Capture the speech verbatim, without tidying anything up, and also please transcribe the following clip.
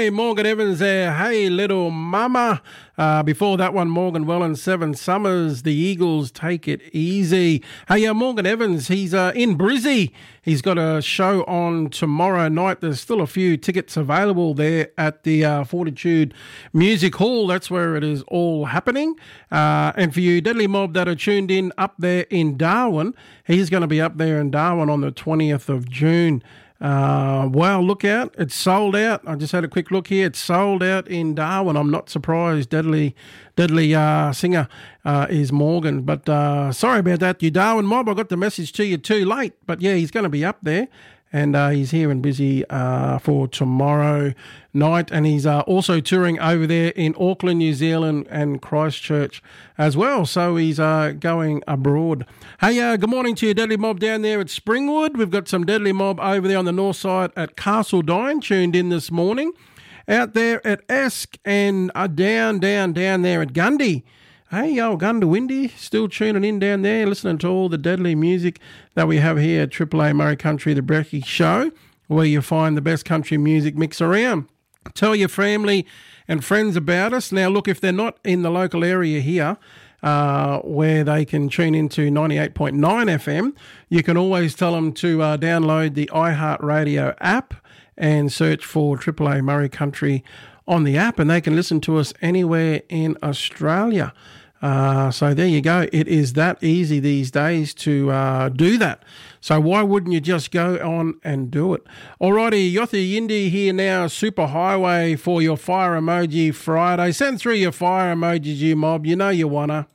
Hey, Morgan Evans there. Hey, little mama. Uh, before that one, Morgan Wallen, Seven Summers, the Eagles, Take It Easy. Hey, uh, Morgan Evans, he's uh, in Brizzy. He's got a show on tomorrow night. There's still a few tickets available there at the uh, Fortitude Music Hall. That's where it is all happening. Uh, and for you Deadly Mob that are tuned in up there in Darwin, he's going to be up there in Darwin on the twentieth of June. Uh, well, look out. It's sold out. I just had a quick look here. It's sold out in Darwin. I'm not surprised. Deadly deadly uh, singer uh, is Morgan. But uh, sorry about that, you Darwin mob. I got the message to you too late. But yeah, he's going to be up there. And uh, he's here and busy uh, for tomorrow night. And he's uh, also touring over there in Auckland, New Zealand and Christchurch as well. So he's uh, going abroad. Hey, uh, good morning to you, Deadly Mob down there at Springwood. We've got some Deadly Mob over there on the north side at Castledine tuned in this morning. Out there at Esk and uh, down, down, down there at Gundy. Hey, old Gundawindi, still tuning in down there, listening to all the deadly music that we have here at Triple A Murray Country, the Brekkie Show, where you find the best country music mix around. Tell your family and friends about us. Now, look, if they're not in the local area here, uh, where they can tune into ninety-eight point nine F M, you can always tell them to uh, download the iHeartRadio app and search for Triple A Murray Country on the app, and they can listen to us anywhere in Australia. Uh, so there you go. It is that easy these days to uh, do that. So why wouldn't you just go on and do it? Alrighty, Yothi Yindi here now, Superhighway for your fire emoji Friday. Send through your fire emojis, you mob. You know you wanna.